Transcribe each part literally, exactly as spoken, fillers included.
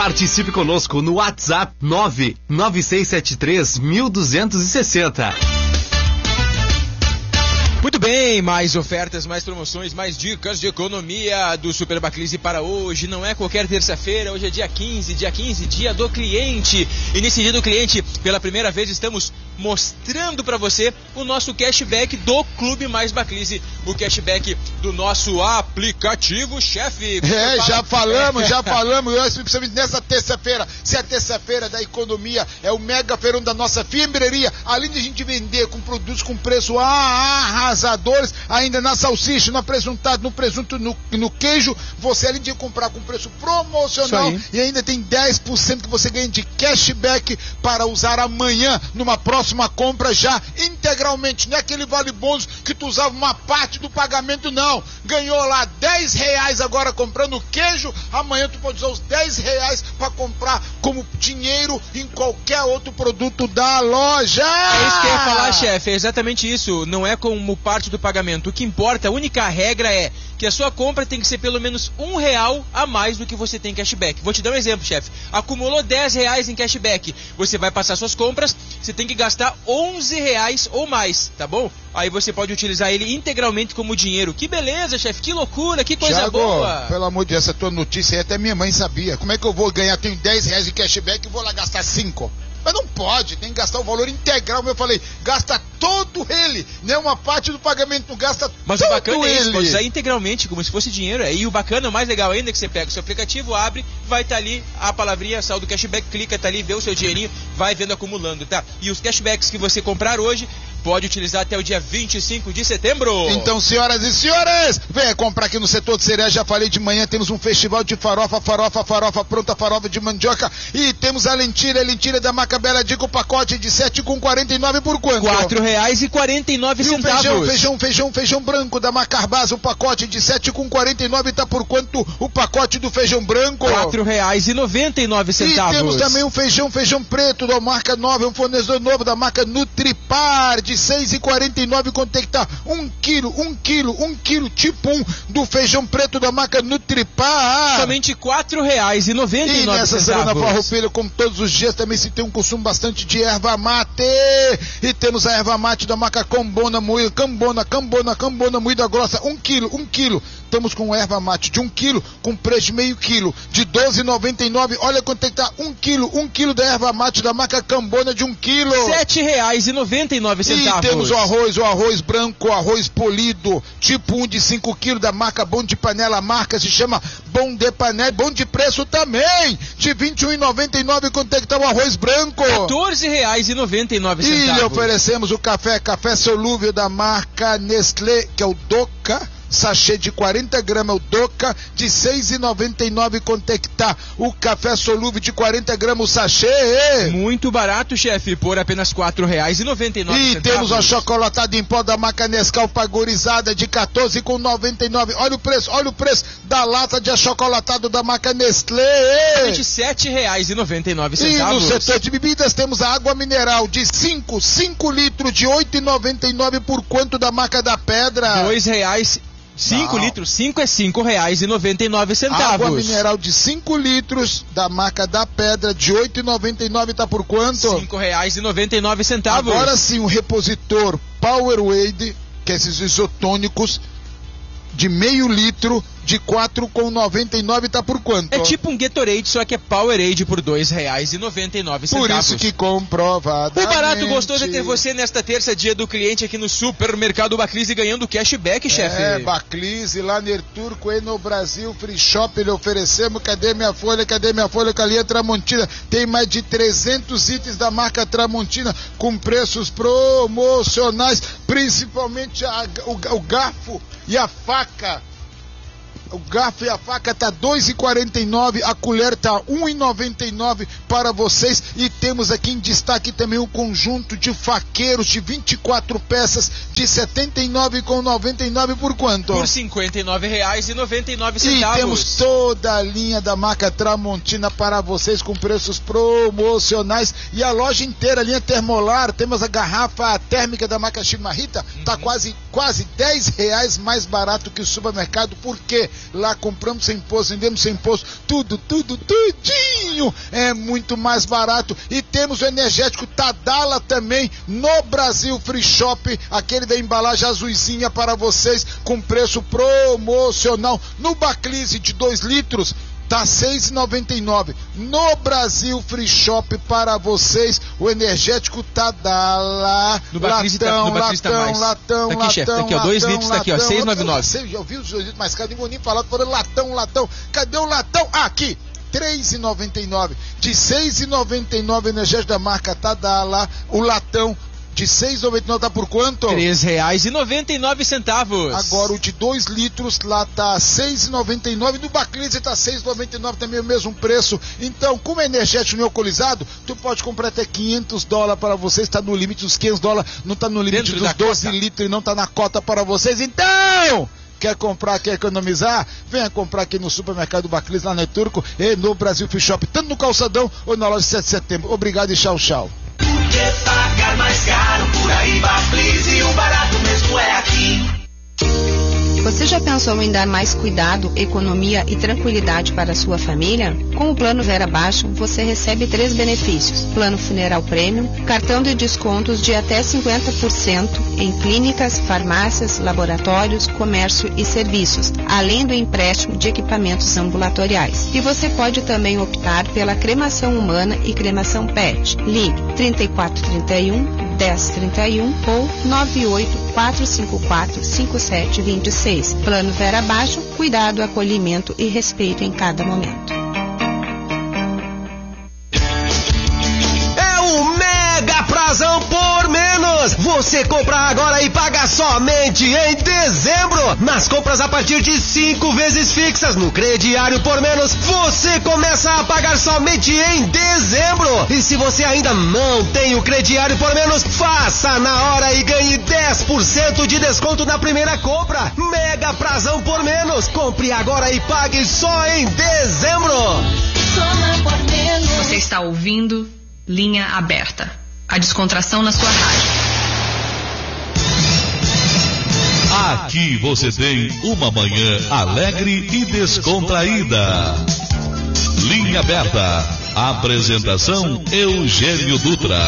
Participe conosco no WhatsApp nove nove seis sete três um dois seis zero. Muito bem, mais ofertas, mais promoções, mais dicas de economia do Super Baclise para hoje. Não é qualquer terça-feira, hoje é dia quinze, dia quinze, dia do cliente. E nesse dia do cliente, pela primeira vez, estamos mostrando para você o nosso cashback do Clube Mais Baclise, o cashback do nosso aplicativo, chefe. É, já falamos, já falamos, principalmente nessa terça-feira. Se a terça-feira da economia é o mega feirão da nossa fiambreria, além de a gente vender com produtos com preço arrasadores, ainda na salsicha, no presuntado, no presunto, no, no queijo, você além de comprar com preço promocional e ainda tem dez por cento que você ganha de cashback para usar amanhã numa próxima compra já integralmente. Não é aquele vale bônus que tu usava uma parte do pagamento, não. Ganhou lá dez reais agora comprando queijo, amanhã tu pode usar os dez reais para comprar como dinheiro em qualquer outro produto da loja. É isso que eu ia falar, chefe, é exatamente isso. Não é como parte do pagamento. O que importa, a única regra é que a sua compra tem que ser pelo menos um real a mais do que você tem em cashback. Vou te dar um exemplo, chefe. Acumulou dez reais em cashback. Você vai passar suas compras, você tem que gastar onze reais ou mais, tá bom? Aí você pode utilizar ele integralmente como dinheiro. Que beleza, chefe, que loucura, que coisa Thiago, boa. Pelo amor de Deus, essa tua notícia aí até minha mãe sabia. Como é que eu vou ganhar? Tenho dez reais de cashback e vou lá gastar cinco. Mas não pode, tem que gastar o valor integral. Como eu falei, gasta todo ele, não é uma parte do pagamento, não gasta Mas todo o bacana ele. é isso, pode usar integralmente, como se fosse dinheiro. E o bacana, o mais legal ainda, é que você pega o seu aplicativo, abre, vai estar tá ali a palavrinha, sal do cashback, clica, tá ali, vê o seu dinheirinho, vai vendo acumulando, tá? E os cashbacks que você comprar hoje, pode utilizar até o dia vinte e cinco de setembro. Então, senhoras e senhores, venha comprar aqui no setor de cereais. Já falei de manhã, temos um festival de farofa, farofa, farofa pronta, farofa de mandioca. E temos a lentilha, a lentilha da marca Bela Dica, o pacote de sete com quarenta e nove por quanto? quatro reais e quarenta e nove centavos. E o feijão, feijão, feijão, feijão branco da marca Arbasa, o pacote de sete com quarenta e nove tá por quanto o pacote do feijão branco? quatro reais e noventa e nove centavos. E temos também um feijão, feijão preto da marca nova, um fornecedor novo da marca Nutripar, de seis e quarenta e nove, quanto é que tá? Um quilo, um quilo, um quilo, tipo um, do feijão preto da marca Nutripar. Somente quatro reais e noventa e nove centavos. E nessa semana farroupilha, como todos os dias, também se tem um consumo bastante de erva mate. E temos a erva mate da marca Cambona moída, Cambona, Cambona, Cambona moída grossa, um quilo, um quilo. Estamos com erva mate de um quilo, com preço de meio quilo, de doze reais e noventa e nove. Olha quanto é que tá, um quilo, um quilo da erva mate da marca Cambona de um quilo. sete reais e noventa e nove centavos. E temos o arroz, o arroz branco, o arroz polido, tipo um de cinco quilos da marca Bom de Panela. A marca se chama Bom de Panela, bom de preço também, de vinte e um reais e noventa e nove. Quanto é que tá o arroz branco? quatorze reais e noventa e nove centavos. E lhe oferecemos o café, café solúvel da marca Nestlé, que é o Doca, sachê de quarenta gramas, o Doca, de seis reais e noventa e nove. Quanto é que tá o café solúvel de quarenta gramas, o sachê? Muito barato, chefe, por apenas quatro reais e noventa e nove centavos. E temos a chocolatada em pó da marca Nescau pagorizada de quatorze reais e noventa e nove. Olha o preço, olha o preço da lata de achocolatado da marca Nestlé. De sete reais e noventa e nove centavos. E no setor de bebidas temos a água mineral de cinco, cinco litros de oito reais e noventa e nove. Por quanto da marca da Pedra? dois reais. cinco litros, cinco é cinco reais e noventa e nove centavos. Água mineral de cinco litros da marca da Pedra de oito reais e noventa e nove, tá por quanto? cinco reais e noventa e nove centavos. Agora sim, o repositor Powerade, que é esses isotônicos de meio litro, de quatro reais e noventa e nove, tá por quanto? É tipo um Gatorade, só que é Powerade por dois reais e noventa e nove centavos. Por isso que comprovadamente. O barato gostoso é ter você nesta terça, dia do cliente, aqui no Supermercado Baclise, ganhando cashback, chefe. É, Baclise, lá no Turco e no Brasil, Free Shop, lhe oferecemos. Cadê minha folha? Cadê minha folha? Com a linha Tramontina. Tem mais de trezentos itens da marca Tramontina com preços promocionais, principalmente a, o, o garfo e a faca. O garfo e a faca tá dois reais e quarenta e nove, a colher tá um real e noventa e nove para vocês. E temos aqui em destaque também um conjunto de faqueiros de vinte e quatro peças de setenta e nove reais e noventa e nove. Por quanto? Por cinquenta e nove reais e noventa e nove centavos. E temos toda a linha da marca Tramontina para vocês com preços promocionais. E a loja inteira, a linha termolar, temos a garrafa térmica da marca Chimarrita, uhum. Tá quase, quase dez reais mais barato que o supermercado. Por quê? Lá compramos sem imposto, vendemos sem imposto, tudo, tudo, tudinho é muito mais barato. E temos o energético Tadala também no Brasil Free Shop, aquele da embalagem azulzinha para vocês, com preço promocional. No Baclise de dois litros, tá seis reais e noventa e nove centavos. No Brasil Free Shop para vocês, o energético Tadala. No Baclise tá, no Baclise tá mais. Latão, tá aqui, latão, chefe, tá aqui, ó, dois litros, tá aqui, ó, seis reais e noventa e nove centavos. Já ouviu os dois litros mais caros, nem vou nem falar, tô falando latão, latão. Cadê o latão? Ah, aqui! três reais e noventa e nove centavos. De seis reais e noventa e nove centavos, energético da marca Tadala, o latão de seis reais e noventa e nove centavos tá por quanto? três reais e noventa e nove centavos. Agora o de dois litros lá tá seis reais e noventa e nove centavos. No Baclise tá seis reais e noventa e nove centavos, também o mesmo preço. Então, como é energético neocolizado, tu pode comprar até quinhentos dólares para vocês. Tá no limite dos quinhentos dólares, não tá no limite Dentro dos da doze cota. litros e não tá na cota para vocês. Então, quer comprar, quer economizar? Venha comprar aqui no supermercado Baclise, lá no Turco e no Brasil Free Shop, tanto no calçadão ou na loja sete de setembro. Obrigado e tchau, tchau. Por que pagar mais caro por aí, Baclise? O barato mesmo é aqui. Você já pensou em dar mais cuidado, economia e tranquilidade para a sua família? Com o Plano Vera Baixo, você recebe três benefícios: Plano Funeral Premium, cartão de descontos de até cinquenta por cento em clínicas, farmácias, laboratórios, comércio e serviços, além do empréstimo de equipamentos ambulatoriais. E você pode também optar pela cremação humana e cremação pet. Ligue trinta e quatro trinta e um, dez trinta e um ou nove oito quatro cinco quatro, cinco sete dois seis. Plano Vera Baixo, cuidado, acolhimento e respeito em cada momento. É o Mega Prazão por menos. Você compra agora e paga somente em dezembro. Nas compras a partir de cinco vezes fixas no crediário por menos, você começa a pagar somente em dezembro. E se você ainda não tem o crediário por menos, faça na hora e ganhe dez por cento de desconto na primeira compra. Mega Prazão por menos. Compre agora e pague só em dezembro. Você está ouvindo Linha Aberta. A descontração na sua rádio. Aqui você tem uma manhã alegre e descontraída. Linha Aberta. Apresentação Eugênio Dutra.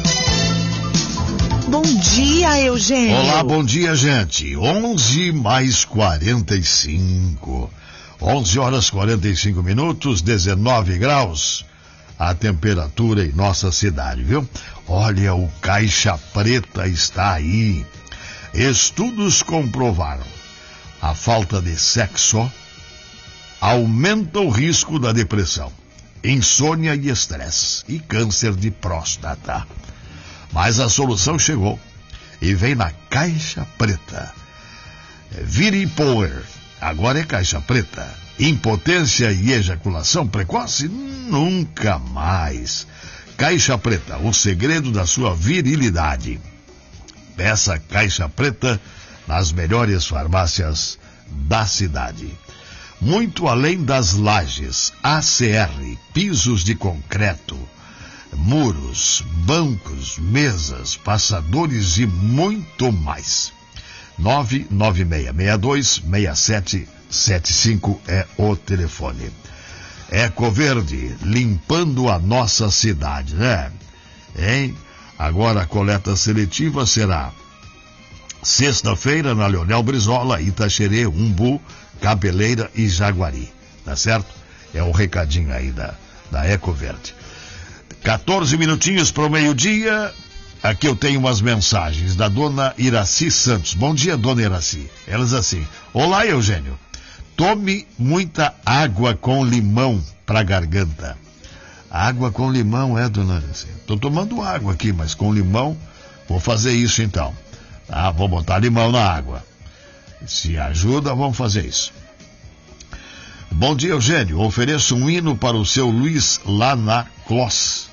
Bom dia, Eugênio. Olá, bom dia, gente. onze mais quarenta e cinco. onze horas e quarenta e cinco minutos, dezenove graus. A temperatura em nossa cidade, viu? Olha, o Caixa Preta está aí. Estudos comprovaram: a falta de sexo aumenta o risco da depressão, insônia e estresse e câncer de próstata. Mas a solução chegou e vem na Caixa Preta. Viri Power, agora é Caixa Preta. Impotência e ejaculação precoce? Nunca mais. Caixa Preta, o segredo da sua virilidade. Peça Caixa Preta nas melhores farmácias da cidade. Muito além das lajes, A C R, pisos de concreto, muros, bancos, mesas, passadores e muito mais. nove nove seis seis dois seis sete sete cinco é o telefone. Ecoverde, limpando a nossa cidade, né? Hein? Agora a coleta seletiva será sexta-feira na Leonel Brizola, Itaxerê, Umbu, Cabeleira e Jaguari. Tá certo? É o recadinho aí da, da Ecoverde. quatorze minutinhos para o meio-dia. Aqui eu tenho umas mensagens da dona Iraci Santos. Bom dia, dona Iraci. Elas assim: olá, Eugênio. Tome muita água com limão para garganta. Água com limão, é, dona Iraci? Estou tomando água aqui, mas com limão, vou fazer isso então. Tá? Vou botar limão na água. Se ajuda, vamos fazer isso. Bom dia, Eugênio. Ofereço um hino para o seu Luiz lá na Clos.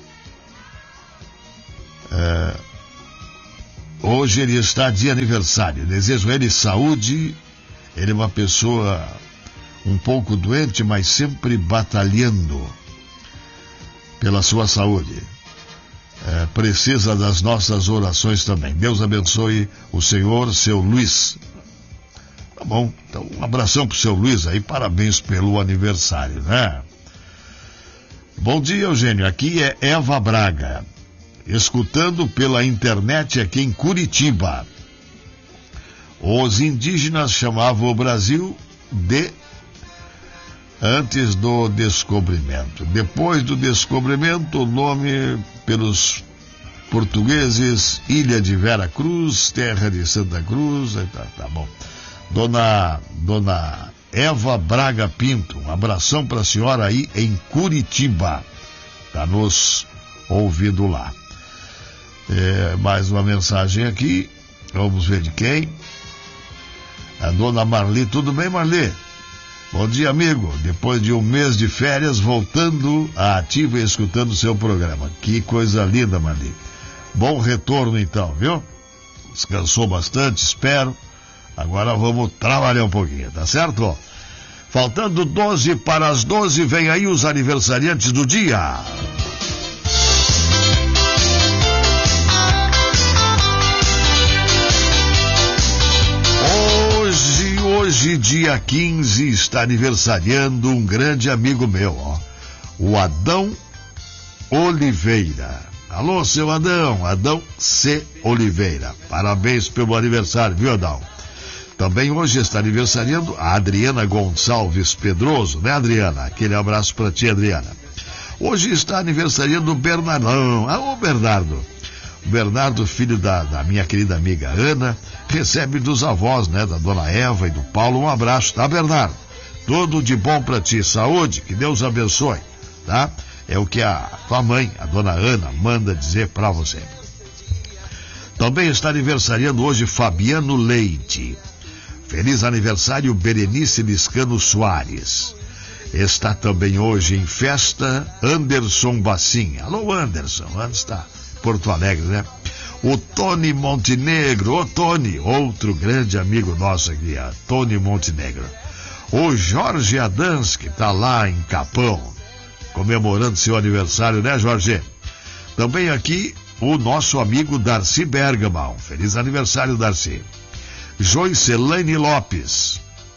É, hoje ele está de aniversário. Desejo a ele saúde. Ele é uma pessoa um pouco doente, mas sempre batalhando pela sua saúde. É, precisa das nossas orações também. Deus abençoe o senhor, seu Luiz. Tá bom, então um abração pro seu Luiz aí, parabéns pelo aniversário, né? Bom dia, Eugênio, aqui é Eva Braga, escutando pela internet aqui em Curitiba. Os indígenas chamavam o Brasil de antes do descobrimento. Depois do descobrimento, o nome pelos portugueses, Ilha de Vera Cruz, terra de Santa Cruz, tá, tá bom. Dona, Dona Eva Braga Pinto, um abração para a senhora aí em Curitiba. Tá nos ouvindo lá. É, mais uma mensagem aqui. Vamos ver de quem. A Dona Marli. Tudo bem, Marli? Bom dia, amigo. Depois de um mês de férias, voltando à ativa e escutando o seu programa. Que coisa linda, Marli. Bom retorno, então, viu? Descansou bastante, espero. Agora vamos trabalhar um pouquinho, tá certo? Faltando doze para as doze, vem aí os aniversariantes do dia. Hoje, hoje, dia quinze, está aniversariando um grande amigo meu, ó. O Adão Oliveira. Alô, seu Adão, Adão C. Oliveira. Parabéns pelo aniversário, viu, Adão? Também hoje está aniversariando a Adriana Gonçalves Pedroso, né, Adriana? Aquele abraço para ti, Adriana. Hoje está aniversariando o Bernardão. Ah, o Bernardo. O Bernardo, filho da, da minha querida amiga Ana, recebe dos avós, né, da dona Eva e do Paulo, um abraço, tá, Bernardo? Tudo de bom para ti, saúde, que Deus abençoe, tá? É o que a tua mãe, a dona Ana, manda dizer para você. Também está aniversariando hoje Fabiano Leite. Feliz aniversário, Berenice Liscano Soares. Está também hoje em festa Anderson Bacin. Alô, Anderson, onde está? Porto Alegre, né? O Tony Montenegro, ô Tony, outro grande amigo nosso aqui, a Tony Montenegro. O Jorge Adams, que está lá em Capão, comemorando seu aniversário, né, Jorge? Também aqui o nosso amigo Darcy Bergman. Feliz aniversário, Darcy. Joicelane Lopes,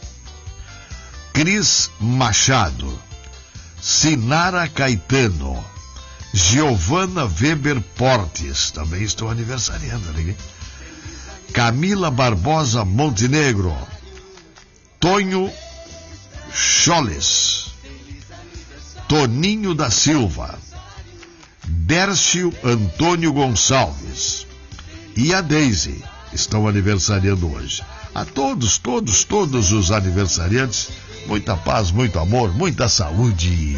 Cris Machado, Sinara Caetano, Giovana Weber Portes, também estou aniversariando, né? Camila Barbosa Montenegro, Tonho Choles, Toninho da Silva, Dércio Antônio Gonçalves e a Deise estão aniversariando hoje. A todos, todos, todos os aniversariantes, muita paz, muito amor, muita saúde.